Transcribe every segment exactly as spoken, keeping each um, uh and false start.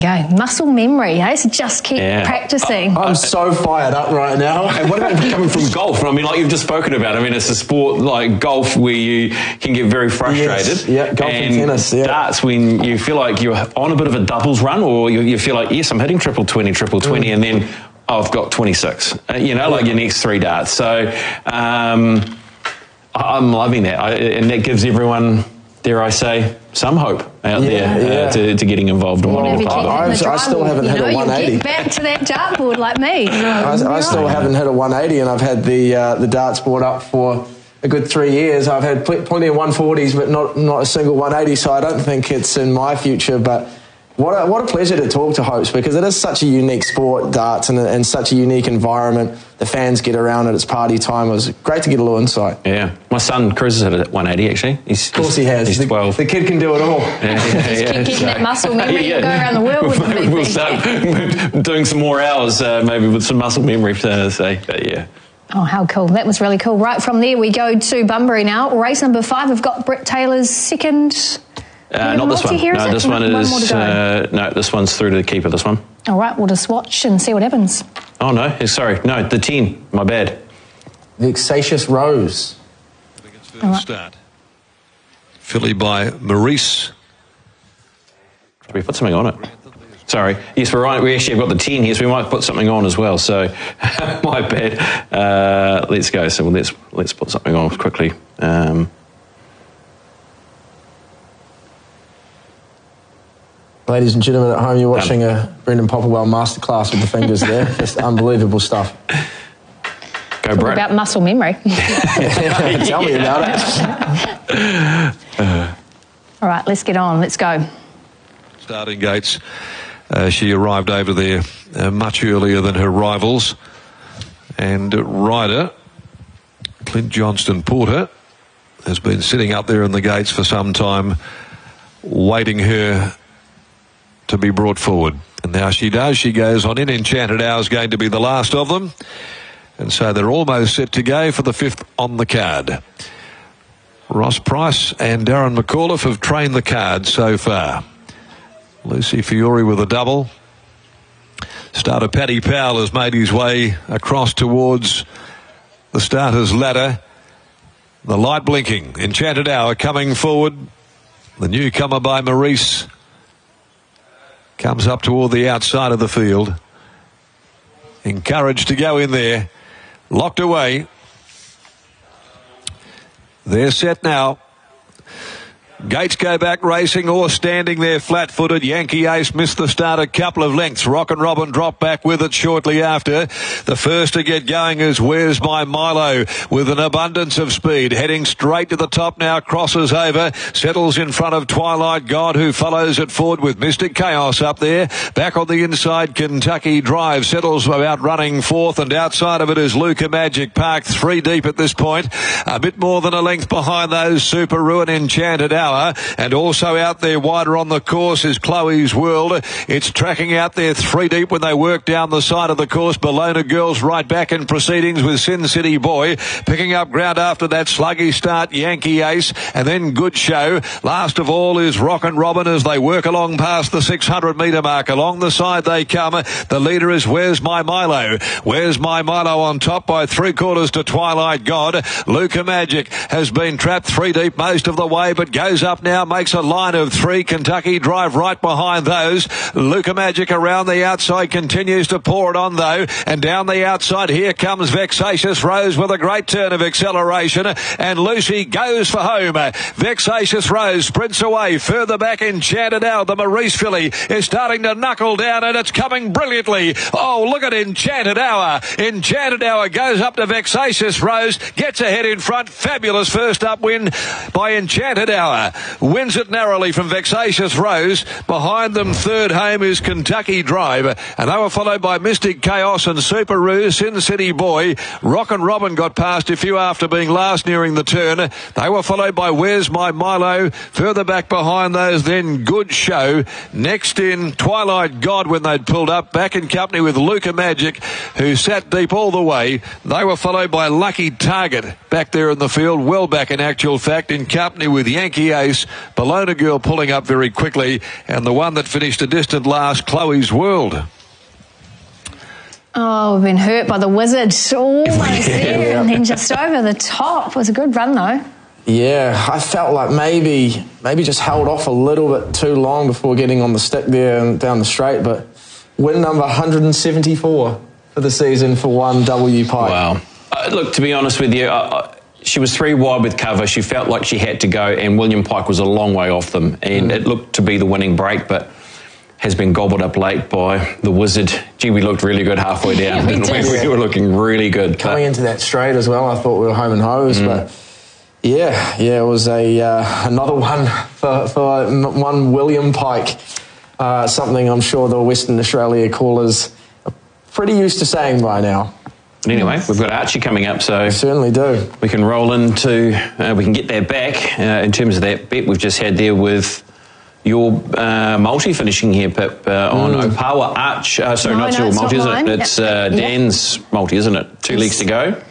Go. Muscle memory, eh? So just keep yeah. practicing. I'm so fired up right now. And what about coming from golf? I mean, like you've just spoken about, I mean, it's a sport like golf where you can get very frustrated. Yes. Yeah, golf and, and tennis, yeah. That's when you feel like you're on a bit of a doubles run, or you, you feel like, yes, I'm hitting triple twenty, triple twenty, mm. and then oh, I've got twenty-six, uh, you know, yeah. like your next three darts. So um, I'm loving that. I, and that gives everyone, dare I say, some hope out yeah, there yeah. Uh, to, to getting involved in one of the I, I still haven't you hit know, a one eighty. Get back to that dartboard like me. I, I still haven't hit a one eighty, and I've had the uh, the darts board up for a good three years. I've had pl- plenty of one forties, but not not a single one eighty. So I don't think it's in my future. But what a, what a pleasure to talk to Hopes, because it is such a unique sport, darts, and, and such a unique environment. The fans get around it. It's party time. It was great to get a little insight. Yeah. My son, Chris, has hit it at one eighty, actually. He's, of course he has. He's the, twelve. The kid can do it all. Yeah, yeah, Just yeah, keep yeah, getting so. that muscle memory yeah, yeah. and go around the world with we'll, the we'll start doing some more hours, uh, maybe with some muscle memory, to say. But, yeah. Oh, how cool. That was really cool. Right from there, we go to Bunbury now. Race number five, we've got Brett Taylor's second... Uh, not this one. Here, no, is this one, one is... one uh, no, this one's through to the keeper, this one. All right, we'll just watch and see what happens. Oh, no. Sorry. No, the ten. My bad. Vexatious Rose. First right. start. Filly by Maurice. Should we put something on it? Sorry. Yes, we're right. We actually have got the ten here, so we might put something on as well. So, my bad. Uh, let's go. So, well, let's, let's put something on quickly. Um... Ladies and gentlemen at home, you're watching a Brendan Popplewell masterclass with the fingers there. Just unbelievable stuff. Go, Brett. About muscle memory. Tell me about it. uh. All right, let's get on. Let's go. Starting gates. Uh, she arrived over there uh, much earlier than her rivals. And uh, rider, Clint Johnston Porter, has been sitting up there in the gates for some time, waiting her to be brought forward. And now she does. She goes on in. Enchanted Hour is going to be the last of them. And so they're almost set to go for the fifth on the card. Ross Price and Darren McAuliffe have trained the card so far. Lucy Fiore with a double. Starter Paddy Powell has made his way across towards the starter's ladder. The light blinking. Enchanted Hour coming forward. The newcomer by Maurice comes up toward the outside of the field. Encouraged to go in there. Locked away. They're set now. Gates go back racing or standing there flat-footed. Yankee Ace missed the start a couple of lengths. Rock and Robin dropped back with it shortly after. The first to get going is Where's My Milo with an abundance of speed. Heading straight to the top now, crosses over, settles in front of Twilight God, who follows it forward with Mystic Chaos up there. Back on the inside, Kentucky Drive settles about running fourth, and outside of it is Luca Magic Park, three deep at this point. A bit more than a length behind those, Super Ruin, Enchanted Hour. And also out there wider on the course is Chloe's World. It's tracking out there three deep when they work down the side of the course. Bologna Girls right back in proceedings with Sin City Boy. Picking up ground after that sluggy start, Yankee Ace. And then Good Show. Last of all is Rock and Robin as they work along past the six hundred metre mark. Along the side they come. The leader is Where's My Milo. Where's My Milo on top by three quarters to Twilight God. Luca Magic has been trapped three deep most of the way, but goes up now, makes a line of three. Kentucky Drive right behind those. Luca Magic around the outside continues to pour it on though, and down the outside here comes Vexatious Rose with a great turn of acceleration, and Lucy goes for home. Vexatious Rose sprints away further back. Enchanted Hour, the Maurice filly, is starting to knuckle down, and it's coming brilliantly. Oh, look at Enchanted Hour. Enchanted Hour goes up to Vexatious Rose, gets ahead in front. Fabulous first up win by Enchanted Hour. Wins it narrowly from Vexatious Rose. Behind them, third home is Kentucky Drive, and they were followed by Mystic Chaos and Super Ruse, Sin City Boy. Rock and Robin got past a few after being last nearing the turn. They were followed by Where's My Milo. Further back behind those, then Good Show. Next in Twilight God when they'd pulled up, back in company with Luca Magic, who sat deep all the way. They were followed by Lucky Target back there in the field, well back in actual fact, in company with Yankee Ace, Bologna Girl pulling up very quickly, and the one that finished a distant last, Chloe's World. Oh, we've been hurt by the Wizard. Almost there, and then just over the top. It was a good run, though. Yeah, I felt like maybe maybe just held off a little bit too long before getting on the stick there and down the straight, but win number one hundred seventy-four for the season for one W Pike. Wow. Uh, look, to be honest with you, uh, she was three wide with cover. She felt like she had to go, and William Pike was a long way off them, and mm. it looked to be the winning break, but has been gobbled up late by the Wizard. Gee, we looked really good halfway down, yeah, didn't we? we? We were looking really good. Coming but, into that straight as well, I thought we were home and hose, mm. but yeah, yeah, it was a uh, another one for, for one William Pike. Uh, something I'm sure the Western Australia callers are pretty used to saying by now. But anyway, we've got Archie coming up, so we certainly do. We can roll into, uh, we can get that back uh, in terms of that bet we've just had there with your uh, multi finishing here, Pip, uh, on mm. Opawa Arch. Uh, sorry, no, not no, your multi, not is mine. it? It's uh, Dan's yep. multi, isn't it? Two yes. leagues to go.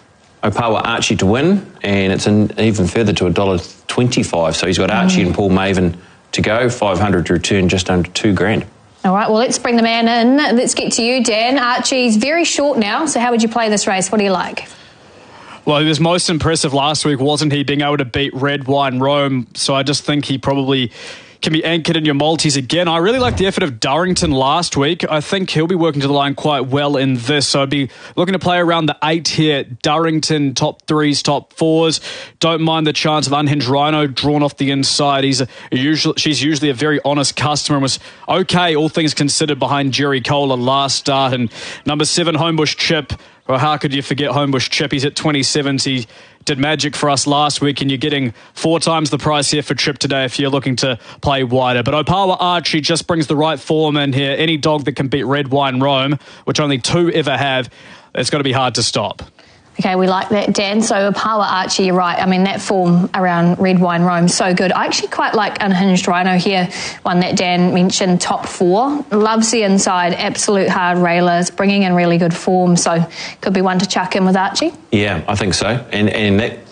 Opawa Archie to win, and it's an, even further to one dollar twenty-five. So he's got Archie mm. and Paul Maven to go, five hundred to return, just under two grand. All right, well, let's bring the man in. Let's get to you, Dan. Archie's very short now, so how would you play this race? What do you like? Well, he was most impressive last week, wasn't he, being able to beat Red Wine Rome? So I just think he probably can be anchored in your multis again. I really like the effort of Durrington last week. I think he'll be working to the line quite well in this. So I'd be looking to play around the eight here. Durrington, top threes, top fours. Don't mind the chance of Unhinged Rhino drawn off the inside. He's a, usually, she's usually a very honest customer and was okay, all things considered, behind Jerry Kohler last start. And number seven, Homebush Chip. Well, how could you forget Homebush Chip? He's at twenty-sevens. He did magic for us last week, and you're getting four times the price here for Chip today if you're looking to play wider. But Opawa Archie just brings the right form in here. Any dog that can beat Red Wine Rome, which only two ever have, it's got to be hard to stop. Okay, we like that, Dan. So Opawa Archie, you're right. I mean, that form around Red Wine Rome, so good. I actually quite like Unhinged Rhino here, one that Dan mentioned, top four. Loves the inside, absolute hard railers, bringing in really good form. So could be one to chuck in with Archie. Yeah, I think so. And and that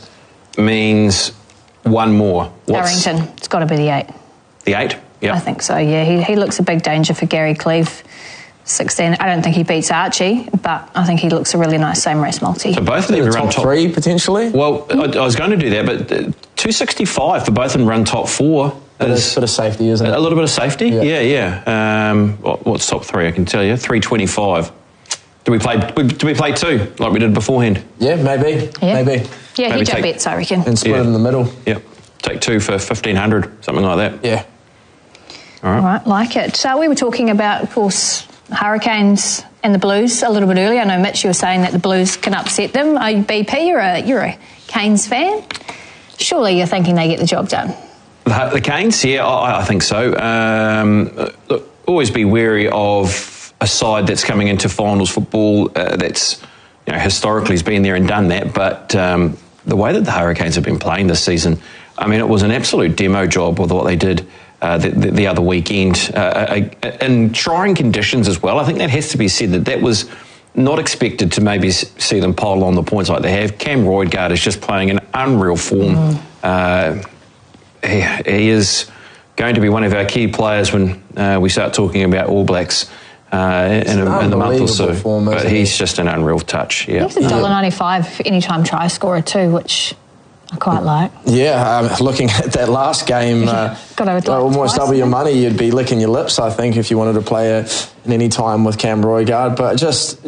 means one more. What's Durrington, it's got to be the eight. The eight? Yeah. I think so, yeah. He, he looks a big danger for Gary Cleve. sixteen. I don't think he beats Archie, but I think he looks a really nice same race multi. So both of them run top, top three potentially. Well, I, I was going to do that, but two sixty-five for both of them run top four. Is a bit of safety, isn't it? A little bit of safety, yeah, yeah. yeah. Um, what, what's top three? I can tell you, three twenty-five. Do we play? Do we play two like we did beforehand? Yeah, maybe, yeah. maybe. Yeah, maybe he take bets, I reckon. And split yeah. it in the middle. Yeah, take two for fifteen hundred, something like that. Yeah. All right. All right, like it. So we were talking about, of course, Hurricanes and the Blues a little bit earlier. I know, Mitch, you were saying that the Blues can upset them. Are you B P? You're a, you're a Canes fan. Surely you're thinking they get the job done. The, the Canes, yeah, I, I think so. Um, look, always be wary of a side that's coming into finals football uh, that's, you know, historically has been there and done that. But um, the way that the Hurricanes have been playing this season, I mean, it was an absolute demo job with what they did Uh, the, the, the other weekend, uh, in trying conditions as well. I think that has to be said, that that was not expected to maybe see them pile on the points like they have. Cam Roydgard is just playing in unreal form. Mm. Uh, he, he is going to be one of our key players when uh, we start talking about All Blacks uh, in, a, in a month or so. Form, but he's he? just an unreal touch. Yeah, he's a one dollar ninety-five anytime try scorer too, which I quite like. Yeah, um, looking at that last game, uh, like almost double your money. You'd be licking your lips, I think, if you wanted to play a, in any time with Cam Roydgard. But just,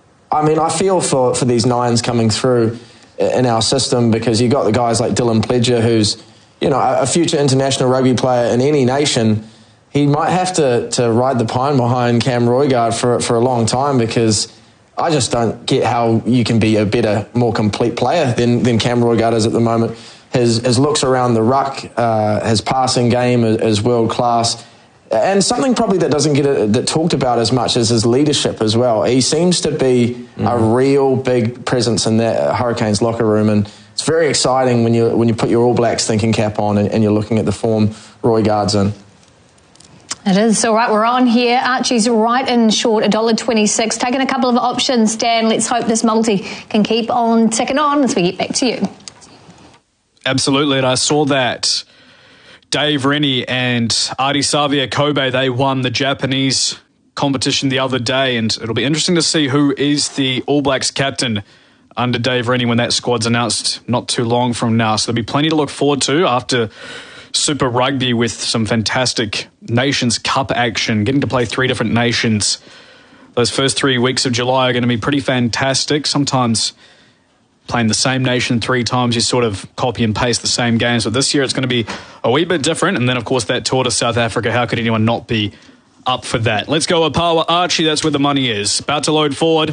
I mean, I feel for, for these nines coming through in our system, because you got the guys like Dylan Pledger, who's, you know, a future international rugby player in any nation. He might have to, to ride the pine behind Cam Roydgard for for a long time, because I just don't get how you can be a better, more complete player than, than Cam Roydgard is at the moment. His, his looks around the ruck, uh, his passing game is, is world class. And something probably that doesn't get it, that talked about as much as his leadership as well. He seems to be mm-hmm. a real big presence in that Hurricanes locker room, and it's very exciting when you when you put your All Blacks thinking cap on and, and you're looking at the form Roydgard's in. It is. All right, we're on here. Archie's right in short, one dollar twenty-six. Taking a couple of options, Dan. Let's hope this multi can keep on ticking on as we get back to you. Absolutely, and I saw that Dave Rennie and Arisavia Kobe, they won the Japanese competition the other day, and it'll be interesting to see who is the All Blacks captain under Dave Rennie when that squad's announced not too long from now. So there'll be plenty to look forward to after Super Rugby with some fantastic Nations Cup action, getting to play three different nations. Those first three weeks of July are going to be pretty fantastic. Sometimes playing the same nation three times, you sort of copy and paste the same games. But this year it's going to be a wee bit different. And then, of course, that tour to South Africa. How could anyone not be up for that? Let's go Opawa Archie. That's where the money is. About to load forward.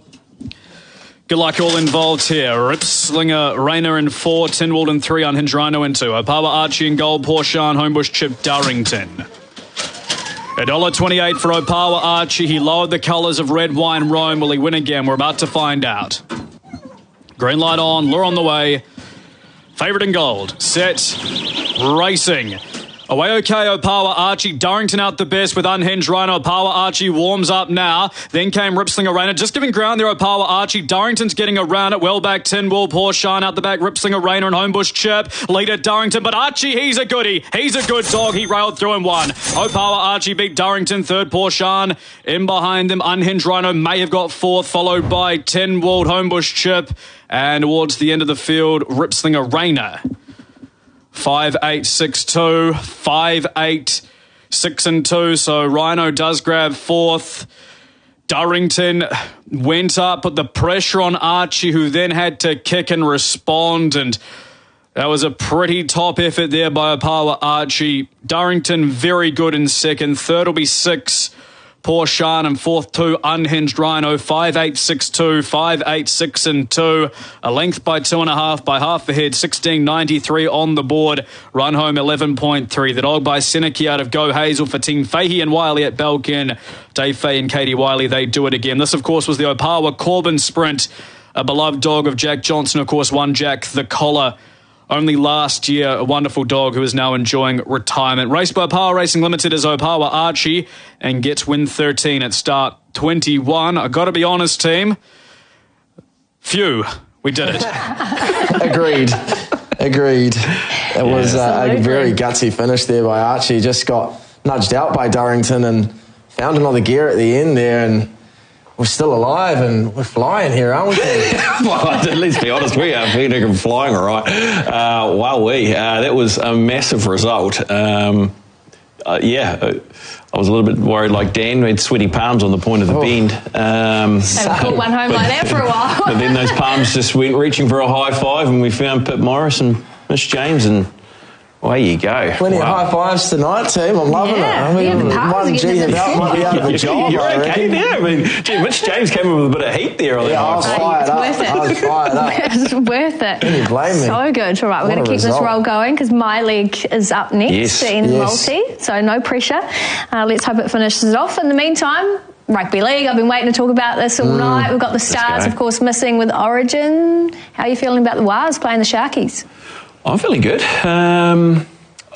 Good luck all involved here. Rip Slinger, Rayner in four, Tinwald in three, Unhinged Rhino in two. Opawa Archie in goal, Porsche, Homebush, Chip, Darrington. one dollar twenty-eight for Opawa Archie. He lowered the colours of Red Wine Rome. Will he win again? We're about to find out. Green light on, lure on the way. Favourite in gold. Set. Racing. Away okay, Opawa Archie. Darrington out the best with Unhinged Rhino. Opawa Archie warms up now. Then came Ripslinger Rayner. Just giving ground there, Opawa Archie. Darrington's getting around it. Well back, Tinwall. Porsche out the back. Ripslinger Rayner and Homebush Chip. Leader Darrington. But Archie, he's a goodie. He's a good dog. He railed through and won. Opawa Archie beat Darrington. Third, Porsche. In behind them, Unhinged Rhino may have got fourth. Followed by Tinwall, Homebush Chip. And towards the end of the field, Ripslinger Rayner. Five, eight, six, two, five, eight, six, and two. So Rhino does grab fourth. Darrington went up, put the pressure on Archie, who then had to kick and respond. And that was a pretty top effort there by Opawa Archie. Darrington very good in second. Third will be six. Porsche and fourth two, Unhinged Rhino, five eight six two, five eight six and two, a length by two and a half, by half ahead, sixteen ninety-three on the board, run home eleven point three. The dog by Seneki out of Go Hazel for Team Fahey and Wiley at Belkin. Dave Fahey and Katie Wiley, they do it again. This, of course, was the Opawa Corbin Sprint, a beloved dog of Jack Johnson, of course, won Jack the Collar only last year, a wonderful dog who is now enjoying retirement. Raced by Opawa Racing Limited is Opawa Archie and gets win thirteen at start twenty-one. I got to be honest, team. Phew, we did it. Agreed. Agreed. It was uh, a very gutsy finish there by Archie. Just got nudged out by Darrington and found another gear at the end there, and we're still alive and we're flying here, aren't we? Well, let's be honest, we are feeding and flying all right. Uh, wow, we. Uh, that was a massive result. Um, uh, yeah, I was a little bit worried like Dan. We had sweaty palms on the point of the oh. bend. Um, Haven't caught one home like that for a while. But then those palms just went reaching for a high five, and we found Pip Morris and Miss James, and away you go. Plenty wow. of high fives tonight, team. I'm loving yeah. it. I mean, yeah, one G about might be out of a job. You're okay there. I mean, gee, Mitch James came in with a bit of heat there. On yeah, I was fired up. Worth it. I was fired up. It's worth it. Can you blame me? So good. All right, we're going to keep result. this roll going because my leg is up next yes. in yes. multi, so no pressure. Uh, let's hope it finishes it off. In the meantime, Rugby League, I've been waiting to talk about this all mm. night. We've got the Stars, of course, missing with Origin. How are you feeling about the Wars playing the Sharkies? I'm feeling good. Um...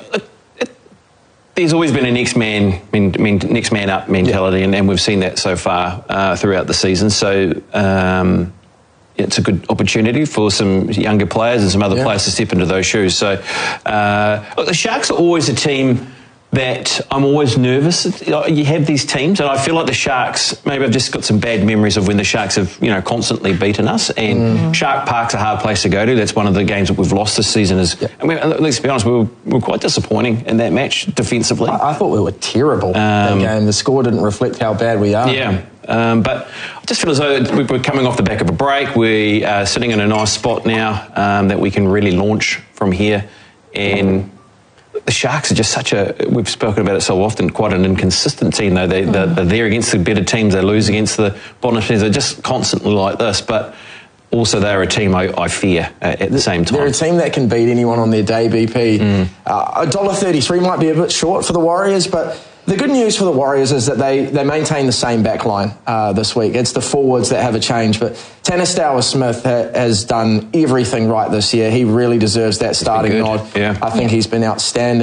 There's always been a next man, next man up mentality, yeah. and, and we've seen that so far uh, throughout the season. So um, it's a good opportunity for some younger players and some other yeah. players to step into those shoes. So uh, look, the Sharks are always a team that I'm always nervous. You have these teams, and I feel like the Sharks, maybe I've just got some bad memories of when the Sharks have, you know, constantly beaten us, and mm. Shark Park's a hard place to go to. That's one of the games that we've lost this season. Is yep. I mean, let's be honest, we were, we were quite disappointing in that match defensively. I, I thought we were terrible um, that game. The score didn't reflect how bad we are. Yeah. Um, but I just feel as though we're coming off the back of a break. We are sitting in a nice spot now um, that we can really launch from here, and mm. the Sharks are just such a, we've spoken about it so often, quite an inconsistent team though. They, they're, they're there against the better teams, they lose against the bottom teams. They're just constantly like this, but also they're a team I, I fear uh, at the same time. They're a team that can beat anyone on their day, B P. Mm. Uh, one dollar thirty-three might be a bit short for the Warriors, but the good news for the Warriors is that they, they maintain the same back line uh, this week. It's the forwards that have a change, but Tanistower Smith ha- has done everything right this year. He really deserves that starting nod. Yeah. I think he's been outstanding.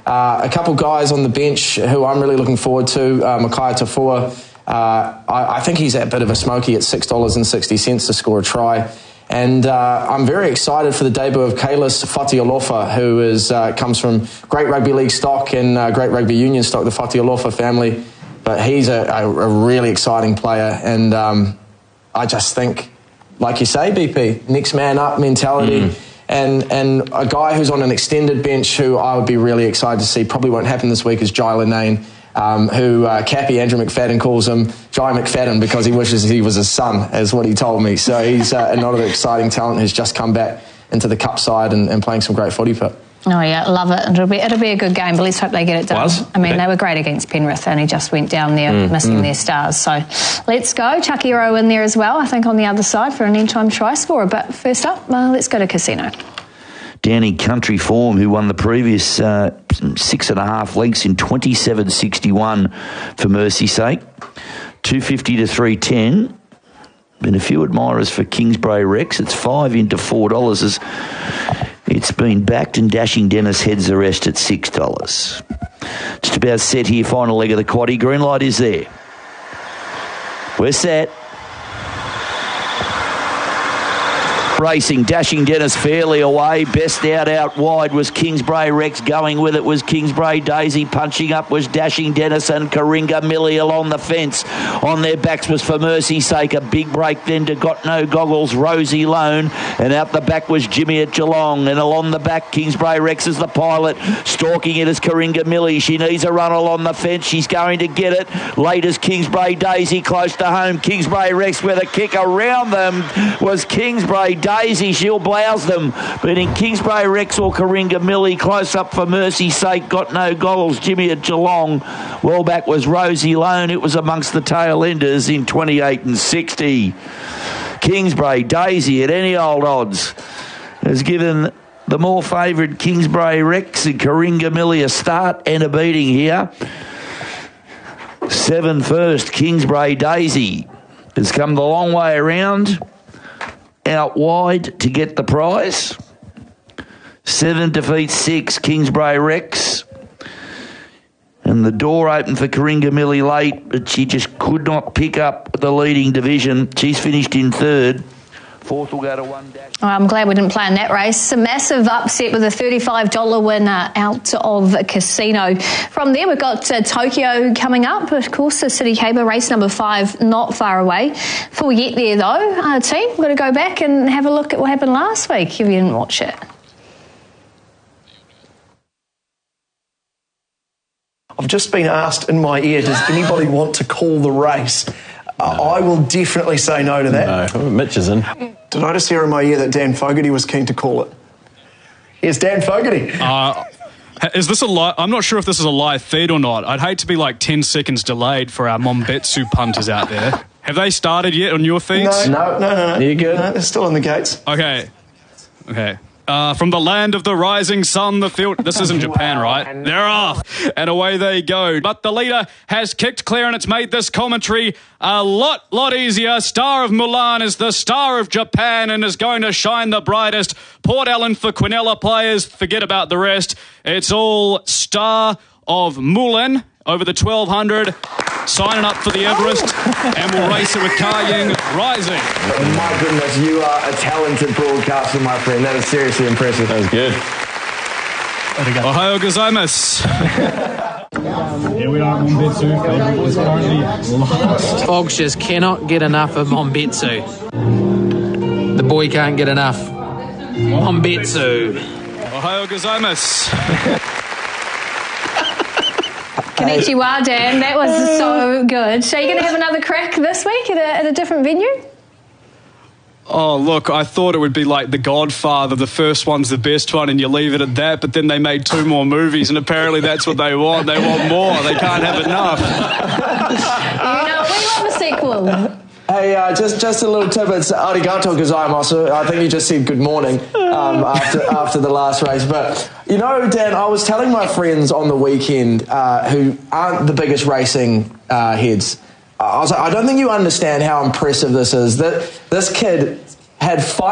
Uh, a couple guys on the bench who I'm really looking forward to, uh, Makai Tafua. Uh, I, I think he's a bit of a smoky at six dollars sixty to score a try. And uh, I'm very excited for the debut of Kalis Fatialofa, who is, uh, comes from great rugby league stock and uh, great rugby union stock, the Fatialofa family. But he's a, a, a really exciting player. And um, I just think, like you say, B P, next man up mentality. Mm. And and a guy who's on an extended bench who I would be really excited to see, probably won't happen this week, is Jai Lanane, um, who uh, Cappy Andrew McFadden calls him Jai McFadden because he wishes he was his son, is what he told me. So he's uh, another exciting talent who's just come back into the cup side and, and playing some great footy put. Oh yeah, love it. It'll be it'll be a good game, but let's hope they get it done. Was? I mean, okay. They were great against Penrith, and he just went down there mm. missing mm. their stars. So let's go. Chucky Rowe in there as well, I think, on the other side for an end-time try scorer. But first up, uh, let's go to Casino. Danny Country Form, who won the previous uh, six and a half lengths in twenty-seven sixty-one for mercy's sake. two fifty to three ten. Been a few admirers for Kingsbury Rex. It's five into four dollars. As it's been backed, and Dashing Dennis heads the rest at six dollars. Just about set here, final leg of the quaddie. Green light is there. We're set. Racing, Dashing Dennis fairly away. Best out out wide was Kingsbury Rex. Going with it was Kingsbury Daisy. Punching up was Dashing Dennis and Karinga Millie along the fence. On their backs was For Mercy's Sake. A big break then to Got No Goggles, Rosie Lone. And out the back was Jimmy at Geelong. And along the back, Kingsbury Rex is the pilot. Stalking it is Karinga Millie. She needs a run along the fence. She's going to get it. Late as Kingsbury Daisy close to home. Kingsbury Rex with a kick around them was Kingsbury Daisy. She'll blouse them. But in Kingsbury Rex or Karinga Millie, close up For Mercy's Sake, Got No Goggles, Jimmy at Geelong. Well back was Rosie Lone. It was amongst the tail enders in twenty-eight and sixty. Kingsbury Daisy at any old odds has given the more favoured Kingsbury Rex and Karinga Millie a start and a beating here. Seven first, Kingsbury Daisy has come the long way around. Out wide to get the prize. Seven defeats six, Kingsbury Rex. And the door opened for Karinga Millie late, but she just could not pick up the leading division. She's finished in third. Fourth will go to one dash. Oh, I'm glad we didn't play in that race. A massive upset with a thirty-five dollars winner out of Casino. From there, we've got uh, Tokyo coming up. Of course, the City Caper, race number five, not far away. Before we get there, though, uh, team, we've got to go back and have a look at what happened last week if you didn't watch it. I've just been asked in my ear, does anybody want to call the race? No. I will definitely say no to that. No, Mitch is in. Did I just hear in my ear that Dan Fogarty was keen to call it? Here's Dan Fogarty. Uh, is this a live? I'm not sure if this is a live feed or not. I'd hate to be like ten seconds delayed for our Mombetsu punters out there. Have they started yet on your feeds? No, no, no, no. You good? No, they're still in the gates. Okay. Okay. Uh, from the land of the rising sun, the field... This isn't Japan, right? They're off. And away they go. But the leader has kicked clear, and it's made this commentary a lot, lot easier. Star of Mulan is the star of Japan and is going to shine the brightest. Port Ellen for Quinella players. Forget about the rest. It's all Star of Mulan over the twelve hundred. Signing up for the Everest, and we'll race it with Ka Ying Rising. Oh my goodness, you are a talented broadcaster, my friend. That is seriously impressive. That was good. Ohayo gozaimasu. Here we are, Mombetsu. Is currently lost. Fogs just cannot get enough of Mombetsu. The boy can't get enough. Mombetsu. Ohayo gozaimasu. Konnichiwa, Dan. That was so good. So you're going to have another crack this week at a, at a different venue? Oh, look, I thought it would be like The Godfather. The first one's the best one and you leave it at that, but then they made two more movies and apparently that's what they want. They want more. They can't have enough. You know, we want the sequel. Hey, uh, just just a little tip. It's arigato gozaimasu. I think you just said good morning um, after after the last race. But, you know, Dan, I was telling my friends on the weekend uh, who aren't the biggest racing uh, heads, I was like, I don't think you understand how impressive this is. That this kid had five